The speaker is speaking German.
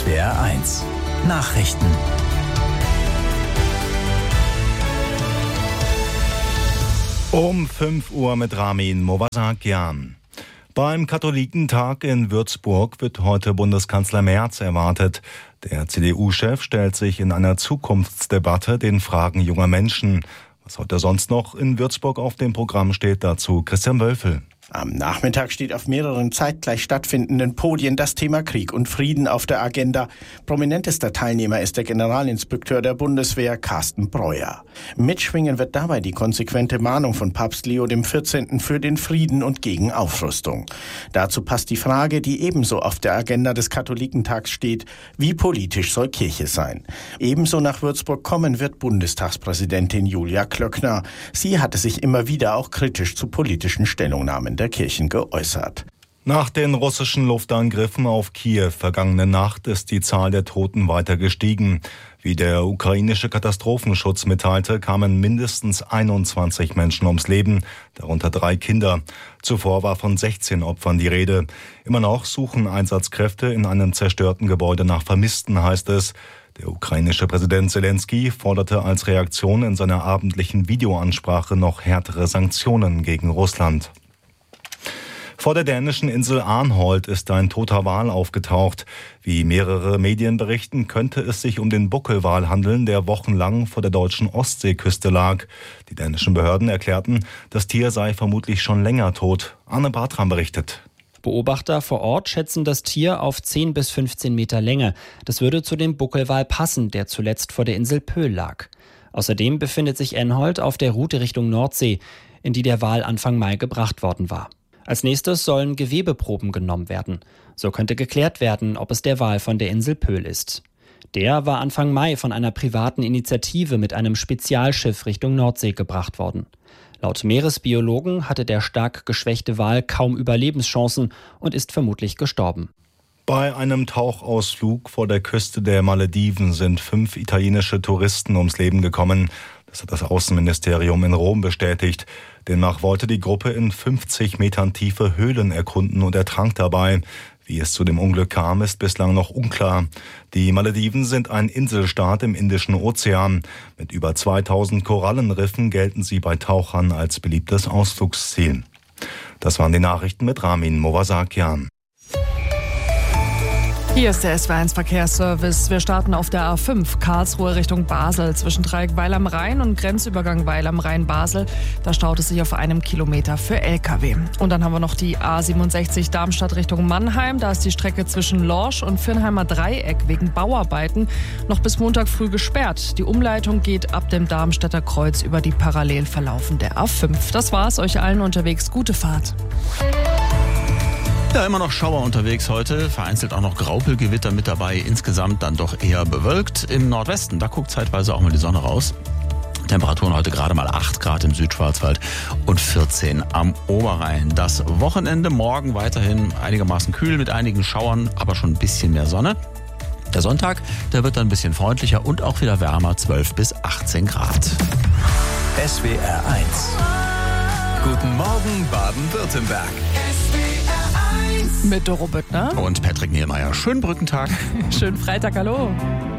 SWR1 Nachrichten. Um 5 Uhr mit Ramin Movasakian. Beim Katholikentag in Würzburg wird heute Bundeskanzler Merz erwartet. Der CDU-Chef stellt sich in einer Zukunftsdebatte den Fragen junger Menschen. Was heute sonst noch in Würzburg auf dem Programm steht, dazu Christian Wölfel. Am Nachmittag steht auf mehreren zeitgleich stattfindenden Podien das Thema Krieg und Frieden auf der Agenda. Prominentester Teilnehmer ist der Generalinspekteur der Bundeswehr, Carsten Breuer. Mitschwingen wird dabei die konsequente Mahnung von Papst Leo XIV. Für den Frieden und gegen Aufrüstung. Dazu passt die Frage, die ebenso auf der Agenda des Katholikentags steht: Wie politisch soll Kirche sein? Ebenso nach Würzburg kommen wird Bundestagspräsidentin Julia Klöckner. Sie hatte sich immer wieder auch kritisch zu politischen Stellungnahmen der Kirchen geäußert. Nach den russischen Luftangriffen auf Kiew vergangene Nacht ist die Zahl der Toten weiter gestiegen. Wie der ukrainische Katastrophenschutz mitteilte, kamen mindestens 21 Menschen ums Leben, darunter 3 Kinder. Zuvor war von 16 Opfern die Rede. Immer noch suchen Einsatzkräfte in einem zerstörten Gebäude nach Vermissten, heißt es. Der ukrainische Präsident Zelensky forderte als Reaktion in seiner abendlichen Videoansprache noch härtere Sanktionen gegen Russland. Vor der dänischen Insel Arnholt ist ein toter Wal aufgetaucht. Wie mehrere Medien berichten, könnte es sich um den Buckelwal handeln, der wochenlang vor der deutschen Ostseeküste lag. Die dänischen Behörden erklärten, das Tier sei vermutlich schon länger tot. Arne Bartram berichtet. Beobachter vor Ort schätzen das Tier auf 10 bis 15 Meter Länge. Das würde zu dem Buckelwal passen, der zuletzt vor der Insel Pöhl lag. Außerdem befindet sich Arnholt auf der Route Richtung Nordsee, in die der Wal Anfang Mai gebracht worden war. Als nächstes sollen Gewebeproben genommen werden. So könnte geklärt werden, ob es der Wal von der Insel Pöhl ist. Der war Anfang Mai von einer privaten Initiative mit einem Spezialschiff Richtung Nordsee gebracht worden. Laut Meeresbiologen hatte der stark geschwächte Wal kaum Überlebenschancen und ist vermutlich gestorben. Bei einem Tauchausflug vor der Küste der Malediven sind 5 italienische Touristen ums Leben gekommen. Das hat das Außenministerium in Rom bestätigt. Demnach wollte die Gruppe in 50 Metern Tiefe Höhlen erkunden und ertrank dabei. Wie es zu dem Unglück kam, ist bislang noch unklar. Die Malediven sind ein Inselstaat im Indischen Ozean. Mit über 2000 Korallenriffen gelten sie bei Tauchern als beliebtes Ausflugsziel. Das waren die Nachrichten mit Ramin Movasakian. Hier ist der SWR1 Verkehrsservice. Wir starten auf der A5 Karlsruhe Richtung Basel zwischen Dreieck Weil am Rhein und Grenzübergang Weil am Rhein-Basel. Da staut es sich auf 1 Kilometer für LKW. Und dann haben wir noch die A67 Darmstadt Richtung Mannheim. Da ist die Strecke zwischen Lorsch und Viernheimer Dreieck wegen Bauarbeiten noch bis Montag früh gesperrt. Die Umleitung geht ab dem Darmstädter Kreuz über die parallel verlaufende A5. Das war's. Euch allen unterwegs gute Fahrt. Ja, immer noch Schauer unterwegs heute, vereinzelt auch noch Graupelgewitter mit dabei, insgesamt dann doch eher bewölkt. Im Nordwesten, da guckt zeitweise auch mal die Sonne raus. Temperaturen heute gerade mal 8 Grad im Südschwarzwald und 14 am Oberrhein. Das Wochenende morgen weiterhin einigermaßen kühl mit einigen Schauern, aber schon ein bisschen mehr Sonne. Der Sonntag, der wird dann ein bisschen freundlicher und auch wieder wärmer, 12 bis 18 Grad. SWR1 Guten Morgen Baden-Württemberg. Mit Doro Büttner Und Patrick Niemeyer. Schönen Brückentag. Schönen Freitag, hallo.